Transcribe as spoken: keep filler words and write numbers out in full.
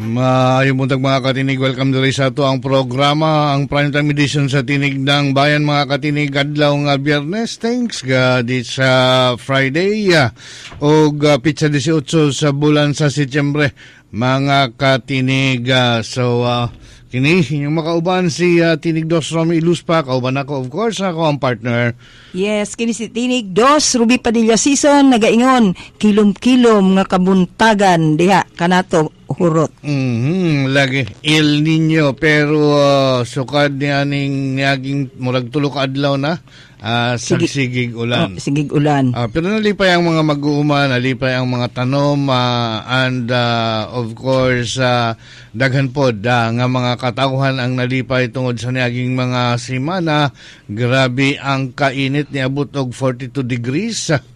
Maayong buntag mga katinig, welcome to sa ito ang programa, ang primetime edition sa Tinig ng Bayan mga katinig, adlaw nga Biyernes, thanks God, it's uh, Friday, uh, o uh, pitsa eighteen sa bulan sa Setyembre, mga katinig, uh, so uh, kini, inyong makauban si uh, Tinig Dos Romy Iluspa, kauban ako of course, ako ang partner. Yes, kini si Tinig Dos, Ruby Padilla Season, nagaingon, kilom-kilom nga kabuntagan, diha, kanato, hurot. Mm-hmm, lagi El Nino pero uh, sukad niya ning niyaging murag tulo ka adlaw na uh, sagsigig ulan. Oh, sigig ulan. Uh, pero nalipay ang mga mag-uuma, nalipay ang mga tanom uh, and uh, of course uh, daghan pod uh, nga mga katawhan ang nalipay tungod sa niyaging mga semana. Grabe ang kainit, niabot og forty-two degrees.